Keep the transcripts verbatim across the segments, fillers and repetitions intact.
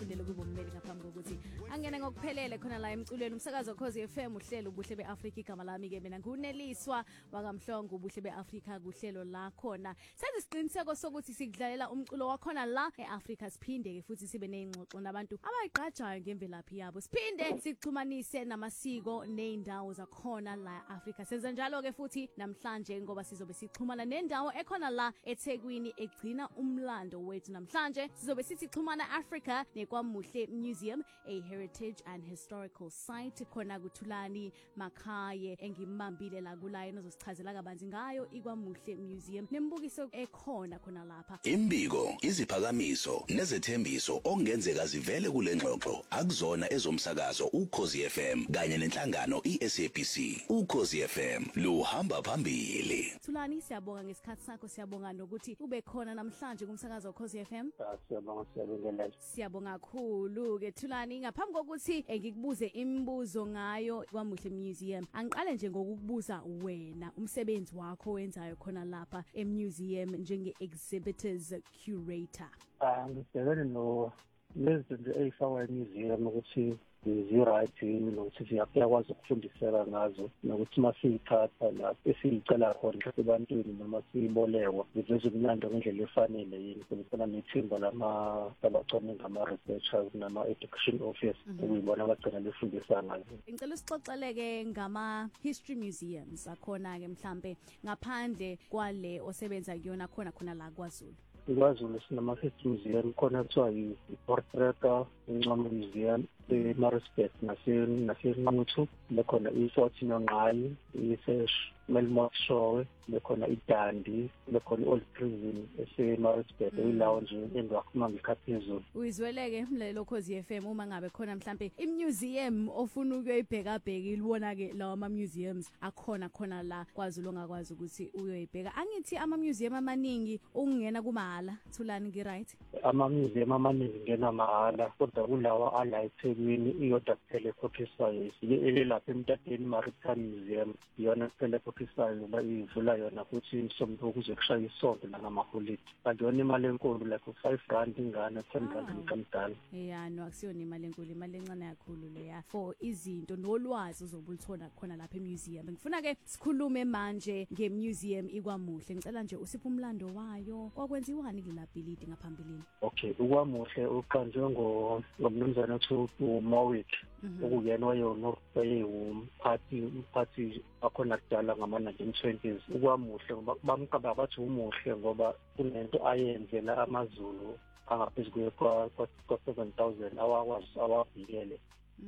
ngimphindele kube ummeli ngaphambi kokuthi angene ngokuphelele khona la emculweni umsakazo Ukhozi F M uhlelo ubuhle beAfrika igama lami ke mina nguneliswa wakamhlongo ubuhle beAfrika kuhlelo la khona senze isiqiniseko sokuthi sikudlalela umculo wakhona la eAfrika siphinde ke futhi sibe nezingxoxo nabantu abayiqhajayo ngemvelaphi yabo siphinde sixhumanise namasiko nezindawo zakhona la eAfrika senza njalo ke futhi namhlanje ngoba sizobe sixhumana nendawo ekhona la eThekwini egcina umlando wethu namhlanje sizobe sithi xhumana Africa nekwaMuhle Museum, a heritage and historical site khona kuThulani Makhaye engimbambile la kulayo nozosichazela kabanzi ngayo ikwaMuhle Museum nembukiso ekhona khona lapha. Imbiko, iziphakamiso nezethembiso okungenzeka zivele kule ngxoxo akuzona ezomsakazo Ukhozi F M kanye nenhlangano iS A B C. Ukhozi F M luhamba phambili. Thulani siyabonga ngesikhathi sakho siyabonga nokuthi ube khona namhlanje kumsakazo Ukhozi F M. Siyabonga siyabonga. Siyabonga kakhulu ke Thulani ngaphambi kokuthi ngikubuze imibuzo ngayo kwaMuhle Museum angiqale nje ngokukubuza wena umsebenzi wakho wenzayo khona lapha emuseum njenge exhibitors curator. Ah ngisebenzela no lezinto ezifakwa emuseum ukuthi zi-right yini nokuthi siyakwazi ukufundiseka ngazo nokuthi masiyithatha la esiyicela khona ebantwini noma siyibolekwa iveze umlando ngendlela efanele yini kufana nethimba lama abacone ngama researchers nama education office ukuyibona abagcina befundisa ngazo. Ngicela usixoxeleke ngama history museums akhona ke mhlambe ngaphandle kwale osebenza kuyona khona khona la kwaZulu. KwaZulu sinama history museum khona kuthiwa i-Portrait Ncamo Museum eMaritzburg nase naseNquthu lekhona i-Fort Nongqayi ise-Melmoth Showe lekhona iDandi lekhona i-Old Prison ese-Maritzburg ilawo nje endiwakhuluma ngekhathi phezulu. Uyizweleke mlelo Ukhozi F M uma ngabe khona mhlambe imuseum ofuna ukuyibheka bheka ilibona ke lawa ama museums akhona khona la kwaZulu ongakwazi ukuthi uyoyibheka angithi ama museum amaningi ungena kumahala Thulani ngi right? Ama museum amaningi ngena mahala kodwa kulawa ala eThekwini iyodwa kuphela ekhokhiswayo ilapha eMtateni Maritime Museum yona kuphela ekhokhiswayo ngoba ivula yona futhi sombo ukuze kushaya isonto nangamaholide kanti yona imali enkulu like five rand ingane ten rand nkamdala. Yeah no akusiyona imali enkulu imali encane kakhulu leya for izinto nolwazi uzobulithola khona lapha emuseum. Ngifuna ke sikhulume manje ngemuseum ikwaMuhle ngicela nje usiphe umlando wayo kwakwenziwani kula building ngaphambilini. Okay ukwaMuhle uqanjwe ngo ngomnumzana uMowick okuyena wayona wayeyimphathi umphathi akhona kudala ngama nineteen twenties ukwaMuhle bamqaba bathi umuhle ngoba kunento ayenzela amaZulu angaphezulu kwa kwa seven thousand awakwazi awabhekele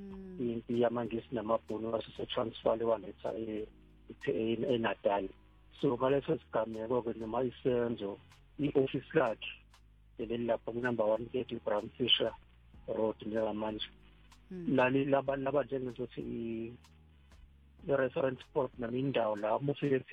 impi yamangisi namabhunu asese transfer lewaletha eNatal. So ngaleso sigameko ke noma isenzo i-office lakhe elilapha number one thirty Brown Fisher Road njengamanje lali laba laba njengokuthi i-reference spot nami indawo la mufike